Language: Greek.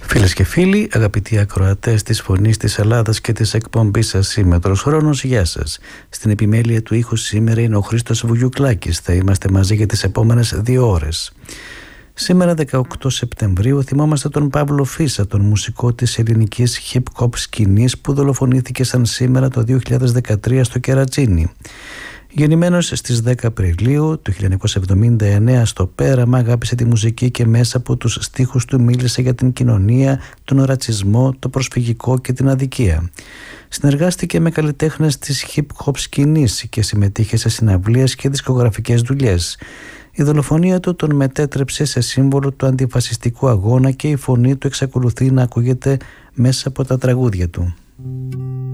Φίλες και φίλοι, αγαπητοί ακροατές της Φωνής της Ελλάδας και της εκπομπής σας Σύμμετρος Χρόνος, γεια σας. Στην επιμέλεια του ήχου σήμερα είναι ο Χρήστος Βουγιουκλάκης. Θα είμαστε μαζί για τις επόμενες 2 ώρες. Σήμερα 18 Σεπτεμβρίου θυμόμαστε τον Παύλο Φίσα, τον μουσικό της ελληνικής hip-hop σκηνής που δολοφονήθηκε σαν σήμερα το 2013 στο Κερατσίνι. Γεννημένος στις 10 Απριλίου του 1979 στο Πέραμα, αγάπησε τη μουσική και μέσα από τους στίχους του μίλησε για την κοινωνία, τον ρατσισμό, το προσφυγικό και την αδικία. Συνεργάστηκε με καλλιτέχνες της hip-hop σκηνής και συμμετείχε σε συναυλίες και δισκογραφικές δουλειές. Η δολοφονία του τον μετέτρεψε σε σύμβολο του αντιφασιστικού αγώνα και η φωνή του εξακολουθεί να ακούγεται μέσα από τα τραγούδια του.